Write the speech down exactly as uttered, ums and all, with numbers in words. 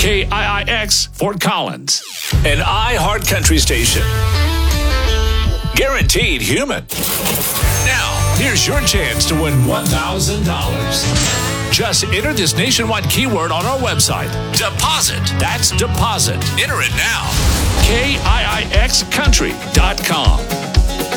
K I I X Fort Collins. An iHeart Country station. Guaranteed human. Now, here's your chance to win one thousand dollars. Just enter this nationwide keyword on our website. Deposit. That's deposit. Enter it now. K I I X country dot com.